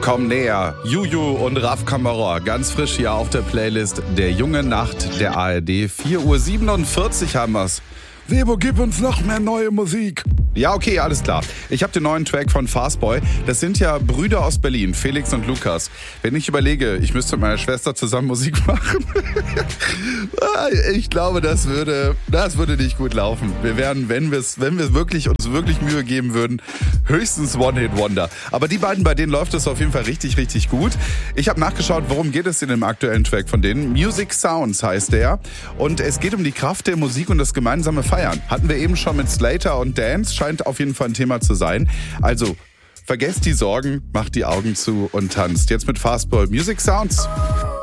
Komm näher. Juju und Raf Kamora, ganz frisch hier auf der Playlist Der Junge Nacht der ARD. 4:47 Uhr haben wir's. Sebo, gib uns noch mehr neue Musik. Ja, okay, alles klar. Ich habe den neuen Track von Fastboy. Das sind ja Brüder aus Berlin, Felix und Lukas. Wenn ich überlege, ich müsste mit meiner Schwester zusammen Musik machen, ich glaube, das würde nicht gut laufen. Wir wären, wenn wir uns wirklich Mühe geben würden, höchstens One-Hit-Wonder. Aber die beiden, bei denen läuft es auf jeden Fall richtig, richtig gut. Ich habe nachgeschaut, worum geht es in dem aktuellen Track von denen. Music Sounds heißt der. Und es geht um die Kraft der Musik und das gemeinsame Feiern. Hatten wir eben schon mit Slater und Dance, scheint auf jeden Fall ein Thema zu sein. Also, vergesst die Sorgen, macht die Augen zu und tanzt. Jetzt mit Fastboy Music Sounds.